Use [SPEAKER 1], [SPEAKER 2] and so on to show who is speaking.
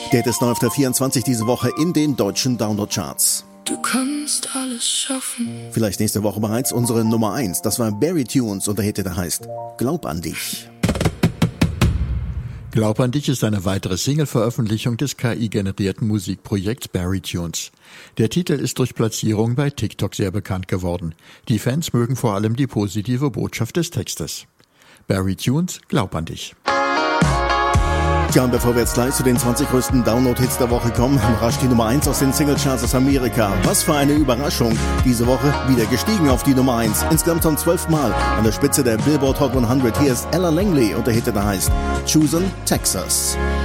[SPEAKER 1] Der Hit ist neu auf der 24 diese Woche in den deutschen Download-Charts.
[SPEAKER 2] Du kannst alles schaffen.
[SPEAKER 1] Vielleicht nächste Woche bereits unsere Nummer 1. Das war Barry Tunes und der Hit, der heißt Glaub an dich.
[SPEAKER 3] Glaub an dich ist eine weitere Single-Veröffentlichung des KI-generierten Musikprojekts Barry Tunes. Der Titel ist durch Platzierung bei TikTok sehr bekannt geworden. Die Fans mögen vor allem die positive Botschaft des Textes. Barry Tunes, Glaub an dich.
[SPEAKER 1] Tja, und bevor wir jetzt gleich zu den 20 größten Download-Hits der Woche kommen, überrascht die Nummer 1 aus den Singlecharts aus Amerika. Was für eine Überraschung. Diese Woche wieder gestiegen auf die Nummer 1. Insgesamt zum 12. Mal an der Spitze der Billboard Hot 100. Hier ist Ella Langley und der Hit, der heißt Choosing Texas.